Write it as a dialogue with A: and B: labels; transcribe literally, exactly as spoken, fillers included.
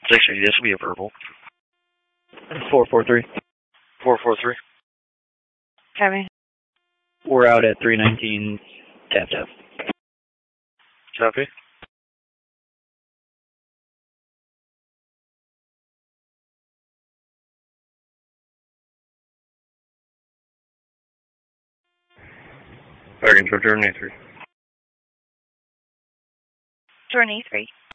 A: Actually, this will be a verbal.
B: four four three.
A: four four three.
C: Copy.
B: We're out at three nineteen, tap tap.
A: Copy. Fire control, Jordan A three.
C: Jordan A three.